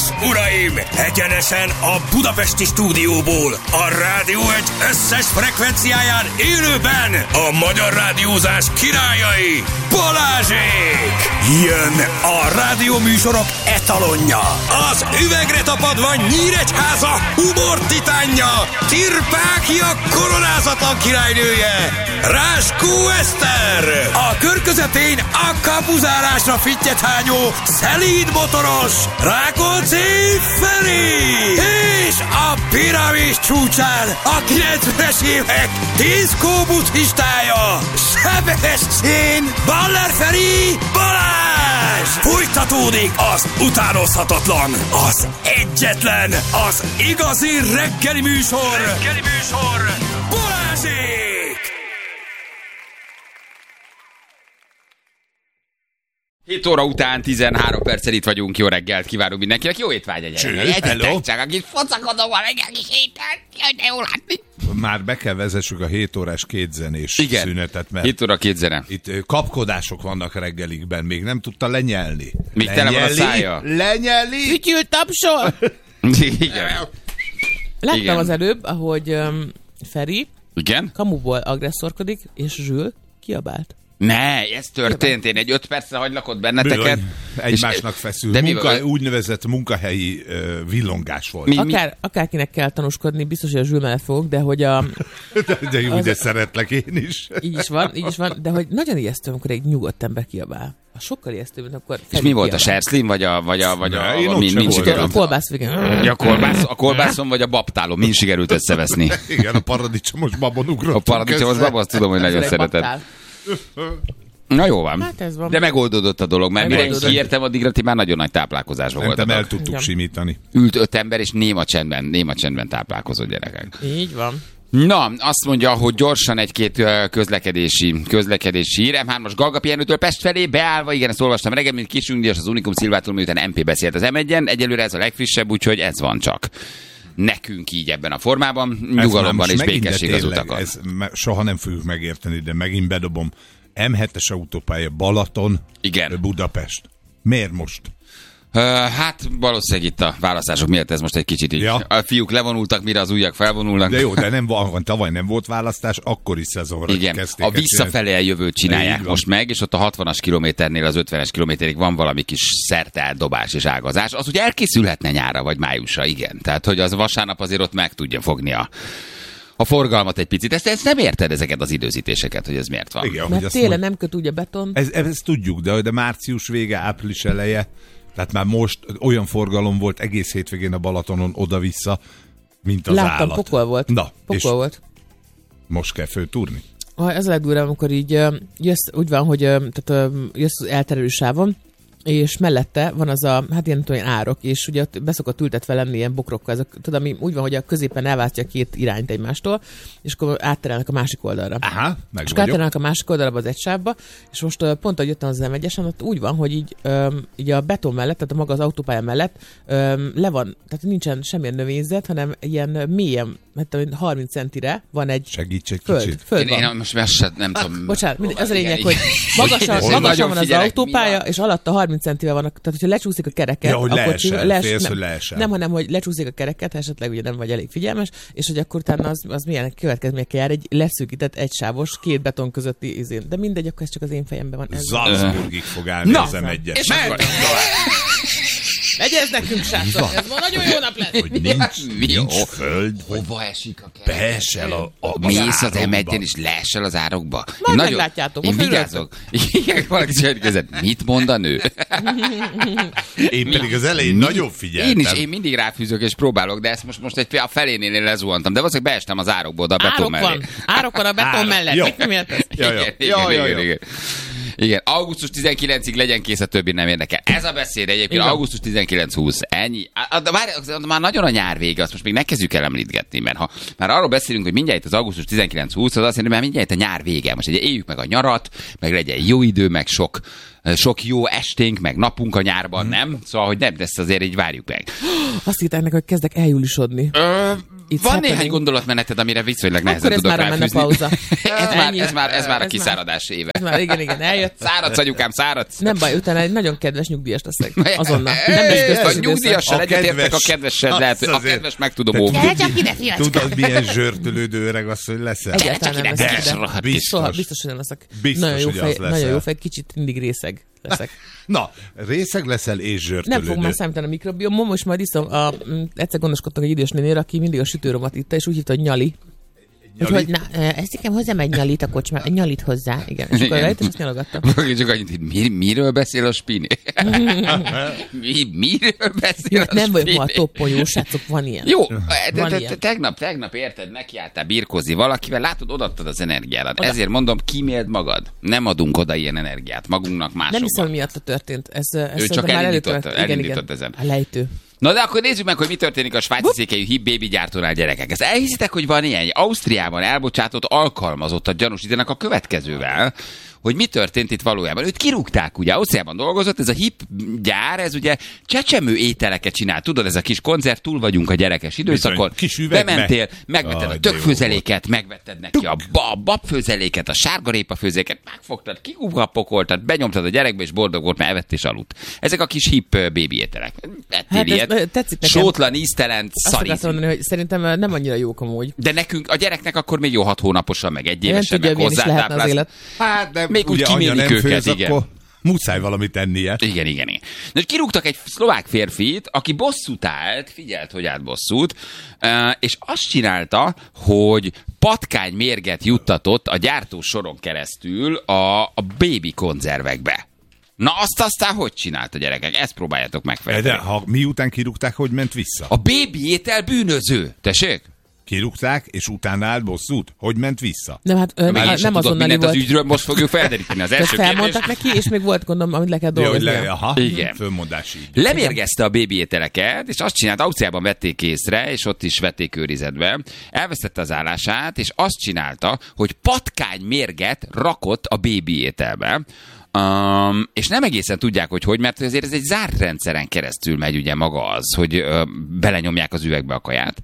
uraim! Egyenesen a budapesti stúdióból, a Rádió Egy összes frekvenciáján élőben a magyar rádiózás királyai, Balázsék! Jön a rádióműsorok etalonja, az üvegre tapadva Nyíregyháza humor titánja, Tirpákia koronázatlan királynője, Ráskó Eszter! A kör közepén a kapuzárásra fittyethányó, szelíd motoros, Rákóczi Feri! És a piramis csúcsán a 90-es évek diszkó buddhistája, Sebestyén Baller Feri Balázs! Fújtatódik az utánozhatatlan, az egyetlen, az igazi reggeli műsor, Balázsék! 7 óra után 13 perccel itt vagyunk, jó reggelt kívánunk mindenkinek, jó étvágy egyenlően. Hello. Csak akit focakodom a reggel kis héten, jaj, de jó látni. Már be kell vezessük a 7 órás kétzenés szünetet, mert 7 óra 2 zene. itt kapkodások vannak reggelikben, még nem tudta lenyelni. Még tele van a szája. Lenyeli! Fütyül tapsol! Igen. Láttam Igen. az előbb, ahogy Feri Igen? kamuból agresszorkodik, és Zsül kiabált. Ne, ez történt, én egy 5 percre hagylak ott benneteket. Egymásnak feszül. De mi van? Úgynevezett munkahelyi villongás volt. Akárkinek kell tanúskodni, biztos, hogy a Zsül mellett fogok, de hogy De jó, de szeretlek én is. így is van, de hogy nagyon ijesztő, amikor egy nyugodt ember kiabál. A sokkal ijesztőbb, mint akkor És mi volt a serszlin, vagy a én ott sem mind voltam. A sikerült? kolbász végén. Ja, a kolbászon vagy a babtálon, mind sikerült összeveszni. Igen, a paradicsomos babon ugrott. A paradicsomos bab, azt tudom, hogy nagyon Ez egy szereted. babtál. Na jó van. Hát ez van. De megoldódott a dolog, mert mire Megoldódott. kiértem, addigra ti már nagyon nagy táplálkozásban Szerintem el voltatok. tudtuk Igen. simítani. Ült 5 ember, és néma csendben táplálkozott gyerekek. Így van. Na, azt mondja, hogy gyorsan egy-két közlekedési hír. M3-as Galga Pihenőtől Pest felé beállva, igen, ezt olvastam reggel, mint Kisüngdíjas az Unikum Szilvától, miután MP beszélt az M1-en. Egyelőre ez a legfrissebb, úgyhogy ez van csak. Nekünk így ebben a formában, nyugalomban és békesség az utakon. Soha nem fogjuk megérteni, de megint bedobom. M7-es autópálya Balaton, Igen. Budapest. Miért most? Hát valószínűleg itt a választások miatt ez most egy kicsit így. Ja. A fiúk levonultak, mire az ujjak felvonulnak. De jó, de nem van, tavaly nem volt választás, akkori szezonra Igen, kezdték a visszafelé eljövőt Így csinálják van. most meg, és ott a 60-as kilométernél az 50-es kilométerig van valami kis szerteeldobás és ágazás. Az ugye elkészülhetne nyára vagy májusra, igen. Tehát, hogy az vasárnap azért ott meg tudja fogni a forgalmat egy picit. Ezt nem érted, ezeket az időzítéseket, hogy ez miért van? Igen, hogy Mert azt télen mond- nem köt úgy a beton. ezt tudjuk, de március vége, április eleje, tehát már most olyan forgalom volt egész hétvégén a Balatonon oda-vissza, mint az Láttam, állat. pokol volt. Na, és Pokol volt. most kell föltúrni. Ez a legdurvább, amikor így jössz, úgy van, hogy jössz az elterelő sávon, és mellette van az a, hát ilyen, tudom, árok, és ugye ott beszokott ültetve lenni ilyen bokrokkal, ezek, tudod, ami úgy van, hogy a középen elválasztja két irányt egymástól, és akkor átterelnek a másik oldalra. Aha, meg És vagyok. átterelnek a másik oldalra az egy sávba, és most pont, ahogy jöttem az M1-esen, ott úgy van, hogy így a beton mellett, tehát a maga az autópálya mellett le van, tehát nincsen semmilyen növényzet, hanem ilyen mélyen, hát 30 centire van egy Segíts egy föld. kicsit. Föld van. Én most már nem tudom. Bocsánat, az a lényeg, Igen, hogy magasan Nagyon van az figyelek, autópálya, mi van? és alatta 30 centivel vannak, tehát hogyha lecsúszik a kereket, Ja, hogy leesel, félsz, nem, hogy leesel. nem, hanem hogy lecsúszik a kereket, ha esetleg ugye nem vagy elég figyelmes, és hogy akkor utána az milyen következményekkel jár, egy leszűkített egysávos, két beton közötti izén. De mindegy, akkor ez csak az én fejemben van. Salzburgig fog állni Na, az M1-es. és akkor... Egyez nekünk, srácok! Ez ma nagyon jó nap lesz! Hogy nincs föld, Hova esik a kert? beesel a Mész az árokba. M1-en és leesel az árokba. Majd meglátjátok, Én most vigyázok. Igen, valaki kérdezett, mit mond a nő? Én pedig az elején nagyon figyeltem. Én mindig ráfűzök és próbálok, de ezt most a felénél én lezuhantam. De valószínűleg beestem az árokba oda a beton mellé. Árok van a beton Árok. mellett. Jó. Mit miért ez? Igen. Igen, augusztus 19-ig legyen kész, a többi nem érdekel. Ez a beszéd egyébként, Igen. augusztus 19-20. Ennyi. Már nagyon a nyár vége, azt most még ne kezdjük el említgetni, mert ha már arról beszélünk, hogy mindjárt itt az augusztus 19-20, az azt jelenti, hogy már mindjárt itt a nyár vége. Most ugye éljük meg a nyarat, meg legyen jó idő, meg sok jó esténk, meg napunk a nyárban, nem? Szóval, hogy nem, ezt azért így várjuk meg. Azt írták nekem, hogy kezdek eljúlisodni. Van néhány gondolatmeneted, amire viszonylag nehezen tudok ráfűzni. Akkor ez már a menopauza. ez már a kiszáradás éve. Ez már igen, eljött. Száradsz, anyukám, száradsz. Nem baj, utána egy nagyon kedves nyugdíjas leszek. Azonnal. Nem lesz A köztes nyugdíjassal A egyetértek, a kedves- kedvessel lehet, azt a azért- kedves meg tudom óvni. Tudod, milyen zsörtölődő öreg az, hogy leszel? Egyáltalán nem leszek De, ide. rohadt biztos. Soha, biztos, hogy nem leszek. Biztos, Nagyon jó hogy fej, az leszel. nagyon jó fej, kicsit mindig részeg leszek. Na, részeg leszel és zsörtölődő. Nem fog már számítani a mikrobiomom, most majd iszom. Egyszer gondoskodtak egy idős nénére, aki mindig a sütőromat itta, és úgy hívta, hogy nyali. Úgyhogy, na, ezt nekem hozzám egy nyalit a kocsmá, egy nyalit hozzá, igen. És akkor rejt, és azt nyalogattam. Csak annyit, hogy miről beszél a Spini? Miről beszél a Nem vagyok Spini? ma a toppon, jó srácok, van ilyen. Jó, Van ilyen. tegnap érted, nekiálltál birkózni valakivel, látod, odaadtad az energiádat. Ezért mondom, kíméld magad. Nem adunk oda ilyen energiát magunknak, Nem hiszem, másoknak. miatt történt. Ez Ő csak szerintem már elindította, előtt- igen, elindított igen. ezen. A lejtő. Na de akkor nézzük meg, hogy mi történik a svájci székelyű hip baby gyártónál, gyerekek. Ezt elhiszitek, hogy van ilyen? Ausztriában elbocsátott alkalmazottat gyanúsítanak a következővel, hogy mi történt itt valójában. Őt kirúgták, ugye, Ausztriában dolgozott, ez a hip gyár, ez ugye csecsemő ételeket csinál. Tudod, ez a kis konzerv, túl vagyunk a gyerekes időszakon. Kis üvegbe. Bementél, megvetted a Aj, de jó tökfőzeléket, megvetted neki a babfőzeléket, a sárgarépa főzeléket, megfogtad, kikukapokoltad, benyomtad a gyerekbe, és boldog volt, mert evett és aludt. Ezek a kis hip baby ételek. Ettél Hát ilyet? ez tetszik nekem. Sótlan, íztelen, Azt akartam szarízű. mondani, hogy szerintem nem annyira jók amúgy. De nekünk, a gyereknek akkor még jó 6 hónaposan, meg 1 Nem évesen, tudja, meg milyen is lehetne az hozzátáplálsz. élet. Hát, de Még úgy ugye anya kimélik nem őket, főz, igen. akkor muszáj valamit tennie. Igen. Na, és kirúgtak egy szlovák férfit, aki bosszút állt, figyelt, hogy állt bosszút, és azt csinálta, hogy patkánymérget juttatott a gyártósoron keresztül a baby konzervekbe. Na azt aztán hogy csinált a gyerekek? Ezt próbáljátok megfejteni. De ha miután kirúgták, hogy ment vissza? A baby étel bűnöző. Tessék? Kirúgták, és utána állt bosszút? Hogy ment vissza? Nem, hát Már nem tudod azonnali mindent volt. az ügyről, most fogjuk felderíteni az Tehát első kérdés. felmondtak neki, és még volt gondolom, amit le kell dolgozni. Igen. Fölmondási idő. Lemérgezte a bébi ételeket, és azt csinált, Ausztriában vették észre, és ott is vették őrizetbe. Elvesztette az állását, és azt csinálta, hogy patkánymérget rakott a bébi ételbe. És nem egészen tudják, hogy, mert azért ez egy zárt rendszeren keresztül megy ugye maga az, hogy belenyomják az üvegbe a kaját.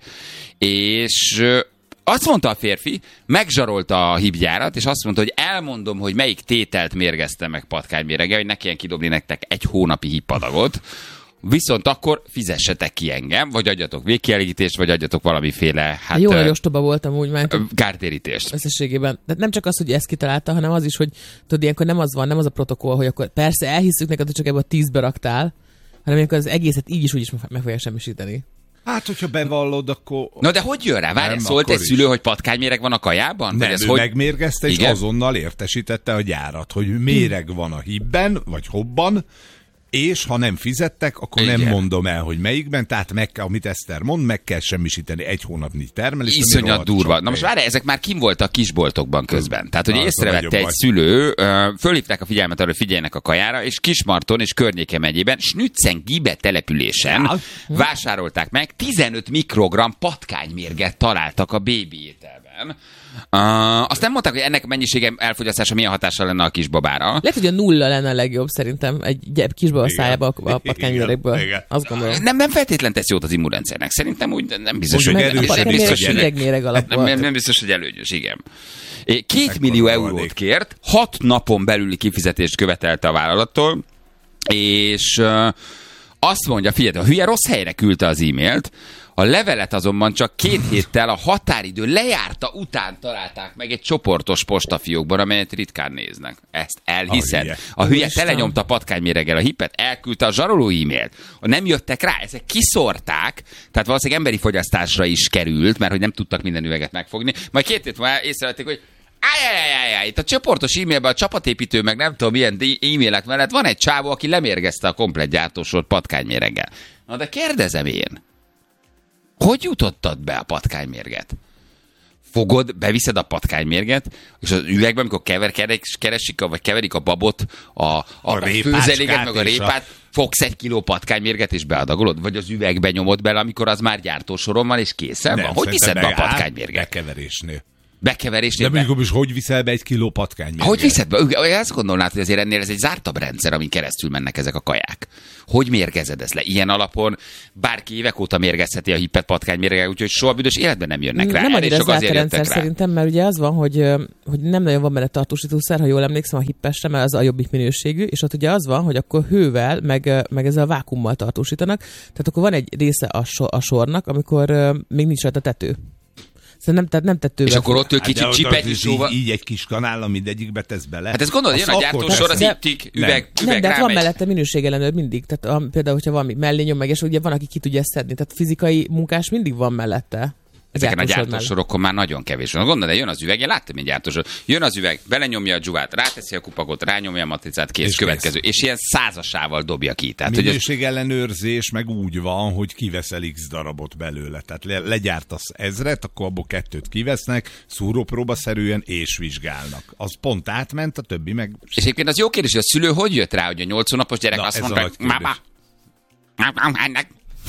És azt mondta a férfi, megzsarolta a hibgyárat, és azt mondta, hogy elmondom, hogy melyik tételt mérgezte meg patkánymérege, hogy ne kelljen kidobni nektek 1 hónapi hippadagot, viszont akkor fizessetek ki engem, vagy adjatok végkielégítést, vagy adjatok valamiféle Jó nagy ostoba voltam úgy, mert kártérítést. összességében. De nem csak az, hogy ezt kitalálta, hanem az is, hogy tudod, ilyenkor nem az van, nem az a protokoll, hogy akkor persze elhisszük neked, hogy csak ebbe a 10-be raktál, hanem ilyenkor az egészet így is úgy is meg fogják semmisíteni. Hát, hogyha bevallod, akkor... Na de hogy jön rá? Várj, Nem, szólt akkor egy is. szülő, hogy patkányméreg van a kajában? Nem, ez ő hogy... megmérgezte, és Igen? azonnal értesítette a gyárat, hogy méreg van a hibben, vagy hobban, és ha nem fizettek, akkor Igen. nem mondom el, hogy melyikben, tehát meg kell, amit Eszter mond, meg kell semmisíteni 1 hónapnyi termelést. ami Iszonyat rohadt durva. sok Na most pénz. várj, ezek már kim voltak kisboltokban közben. Tehát, hogy Na, az a észrevette nagyobb egy baj. szülő, fölhívták a figyelmet arra, hogy figyeljenek a kajára, és Kismarton és környéke megyében, Schnützen-Gibe településen Ja. vásárolták meg, 15 mikrogram patkánymérget találtak a bébi ételben. Azt nem mondták, hogy ennek a mennyisége elfogyasztása milyen hatással lenne a kisbabára. Lehet, hogy a 0 lenne a legjobb szerintem egy kisbaba Igen. szájába a patkánymérlegből. Igen. Azt gondolom. Nem feltétlen tesz jót az immunrendszernek. Szerintem úgy nem biztos, Mondjuk hogy erősebb nem is biztos, a hogy üvegméreg alap volt. nem biztos, hogy előnyös, igen. 2 millió eurót kért, 6 napon belüli kifizetést követelte a vállalattól, és azt mondja, figyelj, a hülye rossz helyre küldte az e-mailt, a levelet azonban csak 2 héttel a határidő lejárta után találták meg egy csoportos postafiókban, amelyet ritkán néznek. Ezt elhiszed. hülye. A hülye Isten. telenyomta patkányméreggel a hippet, elküldte a zsaroló e-mailt. Nem jöttek rá, ezek kiszórták, tehát valószínűleg emberi fogyasztásra is került, mert hogy nem tudtak minden üveget megfogni. Majd 2 hét múlva észrevették, hogy itt a csoportos e-mailben a csapatépítő, meg nem tudom milyen e-mailek mellett van egy csávó, aki lemérgezte a komplett gyártósort patkányméreggel. Na de kérdezem én, hogy jutottad be a patkánymérget? Fogod, beviszed a patkánymérget, és az üvegben, amikor keresik, vagy keverik a babot, a főzeléket, meg a répát, fogsz 1 kiló patkánymérget, és beadagolod? Vagy az üvegbe nyomod bele, amikor az már gyártósoron van, és készen van? Hogy viszed be a patkánymérget? Bekeverésnél. bekeverésnél. De mondjuk is, hogy viszel be 1 kiló patkánymérget? Hogy viszed be? Azt gondolnád, hogy azért ennél ez egy zártabb rendszer, amin keresztül mennek ezek a kaják. Hogy mérgezed ezt le? Ilyen alapon bárki évek óta mérgezheti a hippet patkánymérgek, úgyhogy soha büdös életben nem jönnek rá. Nem annyira zárt a rendszer szerintem, mert ugye az van, hogy nem nagyon van benne tartósítószer, ha jól emlékszem a hippesre, mert az a jobbik minőségű, és ott ugye az van, hogy akkor hővel, meg ezzel a vákuummal tartósítanak, tehát akkor van egy része a sornak, amikor még nincs rajta tető. Szerintem nem tetővel. És akkor ott ő kicsit csipet így egy kis kanál, mindegyikbe tesz bele. Hát ezt gondolod, jön a gyártósor, az itt üveg nem, de hát van rámegy. mellette minőségellenőr mindig. Tehát például, hogyha valami mellé nyom meg, és ugye van, aki ki tudja ezt szedni. Tehát fizikai munkás mindig van mellette. Ezeken a gyártósorokon már nagyon kevés van. Gondolod, de jön az üveg, én láttam egy gyártósor. Jön az üveg, belenyomja a dzsuvát, ráteszi a kupakot, rányomja a matricát, kész, következő. És ilyen 100-asával dobja ki. Tehát, minőségellenőrzés meg úgy van, hogy kiveszel X darabot belőle. Tehát legyártasz 1000-et, akkor abból 2-t kivesznek, szúrópróbaszerűen és vizsgálnak. Az pont átment, a többi meg... És egyébként az jó kérdés, hogy a szülő hogy jött rá, hogy a 8 hónapos gyerek azt mondta, hogy máma, ennek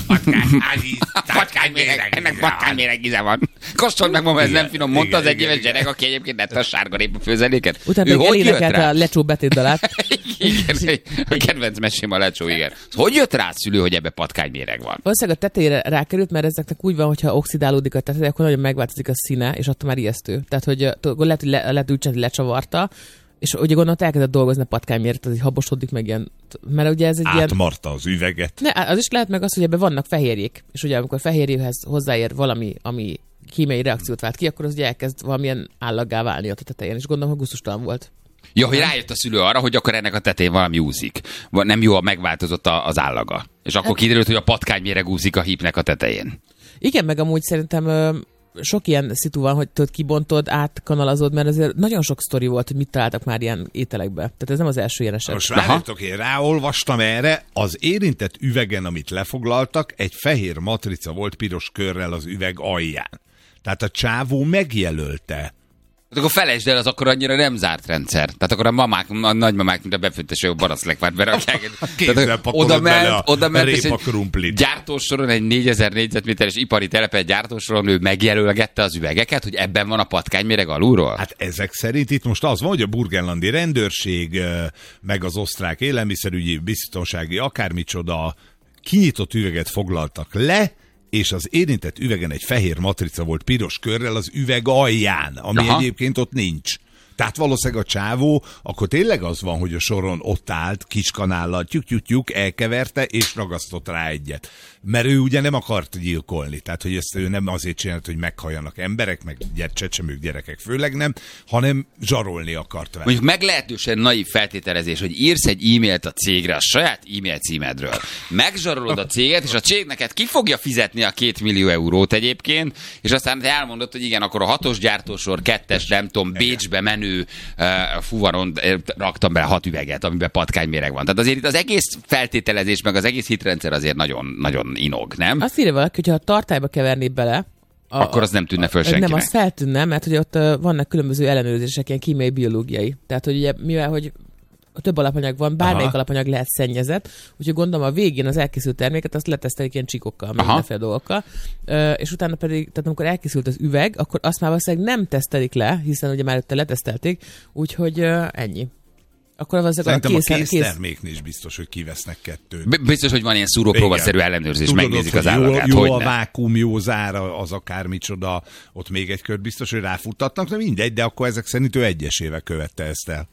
patkányméreg íze van. Kóstold meg, mama, ez nem finom, mondta az 1 éves gyerek, aki egyébként ette a sárga répa főzeléket. Utána még elénekelte a lecsó betétdalát. Igen, a kedvenc mesém a lecsó, igen. Hogy jött rá a szülő, hogy ebbe patkányméreg van? Valószínűleg a tetejére rákerült, mert ezeknek úgy van, hogyha oxidálódik a teteje, akkor nagyon megváltozik a színe, és attól már ijesztő. Tehát, hogy lehet úgy lecsavarta, és ugye gondolt, elkezdett dolgozni a patkánymérget, az így habosodik meg ilyen, mert ugye ez egy ilyen... Átmarta az üveget. Ne, az is lehet meg az, hogy ebben vannak fehérjék, és ugye amikor fehérjéhez hozzáér valami, ami kémiai reakciót vált ki, akkor az ugye elkezd valamilyen állaggá válni ott a tetején, és gondolom, hogy gusztustalan volt. Ja, hogy rájött a szülő arra, hogy akkor ennek a tetején valami úszik. Nem jó, megváltozott az állaga. És akkor kiderült, hogy a patkányméreg úszik a hípnek a tetején. Igen, meg amúgy szerintem sok ilyen szitu van, hogy tudod, kibontod, átkanalazod, mert azért nagyon sok sztori volt, hogy mit találtak már ilyen ételekbe. Tehát ez nem az első ilyen eset. Most várjátok, én ráolvastam erre, az érintett üvegen, amit lefoglaltak, egy fehér matrica volt piros körrel az üveg alján. Tehát a csávó megjelölte. Hát akkor felejtsd el, az akkor annyira nem zárt rendszer. Tehát akkor a mamák, a nagymamák, mint a befőtteső baraszlekvárt berakják. Kézzel pakolod bele a répa krumplit. Gyártósoron, egy 4000 négyzetméteres ipari telepen gyártósoron ő megjelölgette az üvegeket, hogy ebben van a patkányméreg alulról? Hát ezek szerint itt most az van, hogy a burgenlandi rendőrség, meg az osztrák élelmiszerügyi, biztonsági akármicsoda kinyitott üveget foglaltak le, és az érintett üvegen egy fehér matrica volt piros körrel az üveg alján, ami egyébként ott nincs. Tehát valószínűleg a csávó, akkor tényleg az van, hogy a soron ott állt, kis kanállal, tyük, elkeverte, és ragasztott rá egyet. Mert ő ugye nem akart gyilkolni, tehát hogy ezt ő nem azért csinált, hogy meghalljanak emberek, meg csecsemők, gyerekek főleg nem, hanem zsarolni akart vele. Mondjuk meglehetősen naív feltételezés, hogy írsz egy e-mailt a cégre, a saját e-mail címedről. Megzsarolod a céget, és a cég neked ki fogja fizetni a 2 millió eurót egyébként, és aztán te elmondod, hogy igen, akkor a 6-os gyártósor, 2-es, nem tudom, Bécsbe menő fuvaron raktam bele 6 üveget, amiben patkányméreg van. Tehát azért itt az egész feltételezés, meg az egész hitrendszer azért nagyon, nagyon inog, nem? Azt írja valaki, hogyha a tartályba keverné bele, akkor az nem tűnne föl senkinek. Nem, az feltűnne, mert hogy ott vannak különböző ellenőrzések, ilyen kémiai, biológiai. Tehát, hogy ugye, mivel hogy több alapanyag van, bármelyik alapanyag lehet szennyezett, úgyhogy gondolom a végén az elkészült terméket azt letesztelik ilyen csíkokkal, mindenféle dolgokkal, és utána pedig, tehát amikor elkészült az üveg, akkor azt már valószínűleg nem tesztelik le, hiszen ugye már előtte letesztelték, úgyhogy ennyi. Akkor szerintem a készterméknél is biztos, hogy kivesznek 2. Biztos, hogy van ilyen szúrópróbaszerű ellenőrzés, megnézik az állagát. Jó a vákuum, jó zára, az akármicsoda, ott még egy kört biztos, hogy ráfuttatnak, de mindegy, de akkor ezek szerint ő egyesével követte ezt el.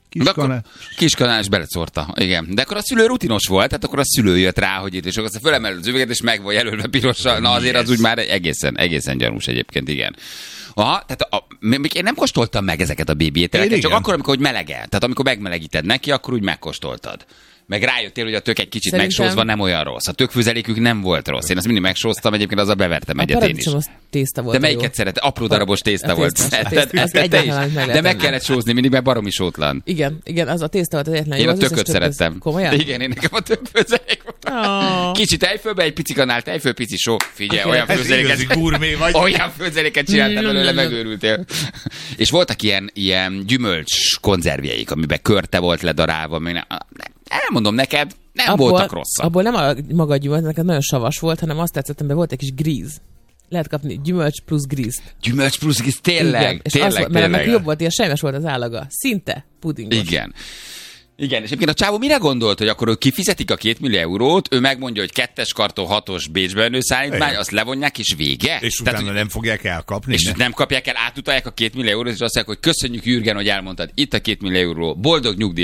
Kiskanál is belecórta, igen. De akkor a szülő rutinos volt, tehát akkor a szülő jött rá, hogy itt, és akkor fölemeled az üveget, és meg van jelölve pirossal. Na azért az úgy már egészen gyanús egyébként, igen. Aha, tehát még én nem kóstoltam meg ezeket a bébi ételeket, csak akkor, amikor melegen. Tehát amikor megmelegíted neki, akkor úgy megkóstoltad. Meg rájöttél, hogy a tök egy kicsit megsózva nem olyan rossz. A tökfőzelékük nem volt rossz. Én azt mindig megsóztam, egyébként azzal bevertem egyet én is. Tészta volt. De melyiket szereted? Apró darabos tészta volt. De meg kellett sózni mindig, mert baromi sótlan. Igen, az a tészta volt az egyetlen. Én a tököt szerettem. Komolyan? Igen, én nekem a tökfőzelék volt. Kicsit tejfölbe, egy pici kanál tejföl, pici só. Figyelj, olyan főzeléket csináltam belőle, megőrültél. És voltak ilyen gyümölcs konzervjeik, amiben körte volt ledarálva. Elmondom neked, nem voltak rosszak. Abból nem maga a gyümölcs, neked nagyon savas volt, hanem azt tetszett, hogy volt egy kis gríz. lehet kapni gyümölcs plusz grízt. Gyümölcs plusz gríz, tényleg. Igen. És tényleg, mert ennek jobb volt, ilyen sejmes volt az állaga. Szinte pudingos. Igen. Igen, és egyébként a csávó mire gondolt, hogy akkor ők kifizetik a 2 millió eurót, ő megmondja, hogy 2-es karton 6-os Bécsbe menő szállítmány, azt levonják, és vége? És utána Tehát, nem fogják elkapni. és nem kapják el, átutalják a 2 millió eurót, és azt mondják, hogy köszönjük, Jürgen, hogy elmondtad, itt a 2 millió euró, boldog nyugdíj.